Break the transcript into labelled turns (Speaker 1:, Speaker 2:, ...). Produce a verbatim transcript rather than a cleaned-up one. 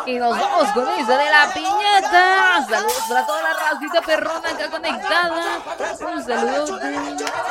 Speaker 1: Y nos vamos con esa de la piñata. Saludos para toda la racita perrona acá conectada. Un saludo.